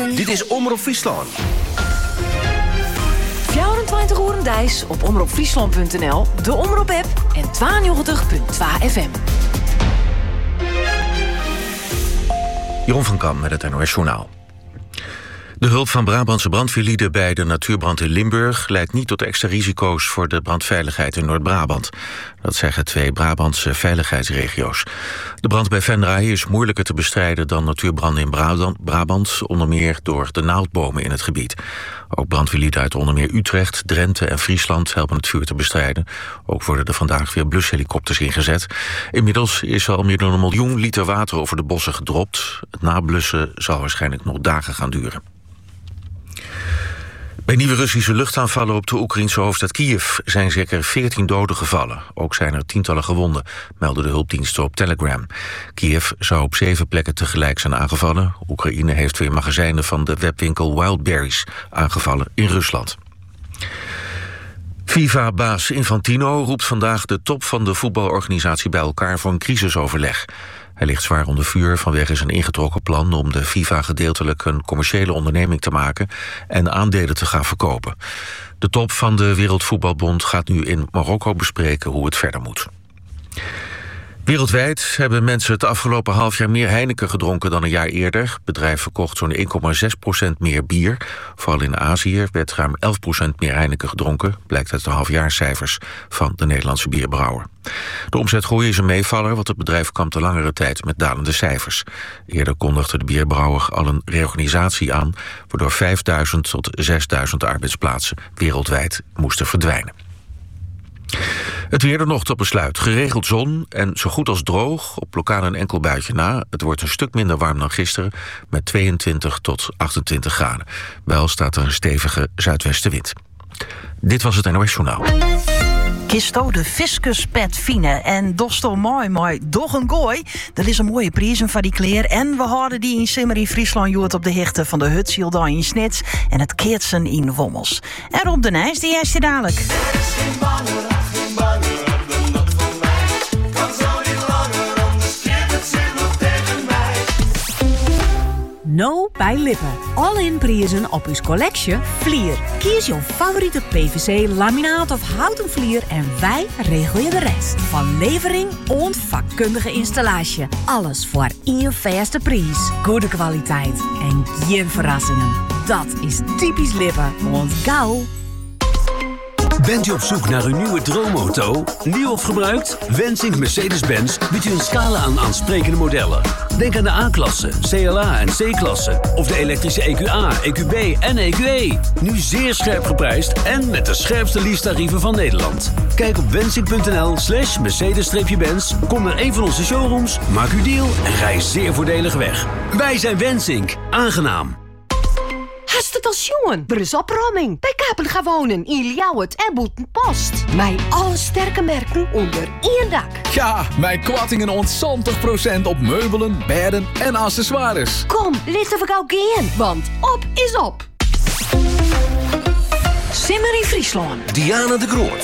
Dit is Omroep Friesland. 24 uur dijs op omroepfriesland.nl, de Omroep-app en 92.2 FM. Jeroen van Kam met het NOS Journaal. De hulp van Brabantse brandweerlieden bij de natuurbrand in Limburg leidt niet tot extra risico's voor de brandveiligheid in Noord-Brabant. Dat zeggen 2 Brabantse veiligheidsregio's. De brand bij Venray is moeilijker te bestrijden dan natuurbranden in Brabant, onder meer door de naaldbomen in het gebied. Ook brandweerlieden uit onder meer Utrecht, Drenthe en Friesland helpen het vuur te bestrijden. Ook worden er vandaag weer blushelikopters ingezet. Inmiddels is al meer dan 1 miljoen liter water over de bossen gedropt. Het nablussen zal waarschijnlijk nog dagen gaan duren. Bij nieuwe Russische luchtaanvallen op de Oekraïense hoofdstad Kiev zijn zeker 14 doden gevallen. Ook zijn er tientallen gewonden, melden de hulpdiensten op Telegram. Kiev zou op 7 plekken tegelijk zijn aangevallen. Oekraïne heeft 2 magazijnen van de webwinkel Wildberries aangevallen in Rusland. FIFA-baas Infantino roept vandaag de top van de voetbalorganisatie bij elkaar voor een crisisoverleg. Hij ligt zwaar onder vuur vanwege zijn ingetrokken plan om de FIFA gedeeltelijk een commerciële onderneming te maken en aandelen te gaan verkopen. De top van de Wereldvoetbalbond gaat nu in Marokko bespreken hoe het verder moet. Wereldwijd hebben mensen het afgelopen half jaar meer Heineken gedronken dan een jaar eerder. Het bedrijf verkocht zo'n 1,6% meer bier. Vooral in Azië werd ruim 11% meer Heineken gedronken, blijkt uit de halfjaarscijfers van de Nederlandse bierbrouwer. De omzetgroei is een meevaller, want het bedrijf kampte langere tijd met dalende cijfers. Eerder kondigde de bierbrouwer al een reorganisatie aan, waardoor 5.000 tot 6.000 arbeidsplaatsen wereldwijd moesten verdwijnen. Het weer er nog tot besluit. Geregeld zon en zo goed als droog. Op lokaal een enkel buitje na. Het wordt een stuk minder warm dan gisteren, met 22 tot 28 graden. Wel staat er een stevige zuidwestenwind. Dit was het NOS Journaal. Kisto de fiscuspet fine en dosto mooi doch een gooi. Er is een mooie prijs van die kleer. En we houden die in Simmer in Friesland joert op de hichte van de Hutsielda in Snits en het Keertsen in Wommels. En Rob de Nijs, die is je dadelijk. Nou bij Lippen. All-in prijzen op uw collectie Vlier. Kies jouw favoriete PVC, laminaat of houten vlier en wij regelen je de rest. Van levering en vakkundige installatie. Alles voor één vaste prijs. Goede kwaliteit en geen verrassingen. Dat is typisch Lippen. Want gauw. Bent u op zoek naar uw nieuwe droomauto? Nieuw of gebruikt? Wensink Mercedes-Benz biedt u een scala aan aansprekende modellen. Denk aan de A-klasse, CLA en C-klasse. Of de elektrische EQA, EQB en EQE. Nu zeer scherp geprijsd en met de scherpste leasetarieven van Nederland. Kijk op wensink.nl/Mercedes-Benz. Kom naar een van onze showrooms, maak uw deal en rij zeer voordelig weg. Wij zijn Wensink. Aangenaam. Hast het als jongen? Er is opruiming. Bij Kapen gaan wonen in Ljouwert en Boetenpost. Mijn alle sterke merken onder één dak. Ja, mijn kwattingen ontzontig % op meubelen, bedden en accessoires. Kom, licht even gauw gaan, want op is op. Simmer in Friesland. Diana de Groot.